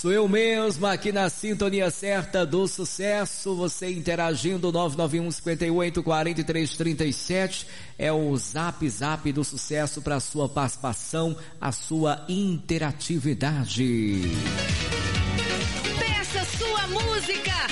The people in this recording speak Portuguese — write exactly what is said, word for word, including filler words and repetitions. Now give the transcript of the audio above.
Sou eu mesmo aqui na sintonia certa do sucesso, você interagindo nove nove um, cinco oito, quatro três três sete, é o zap zap do sucesso para sua participação, a sua interatividade. Peça sua música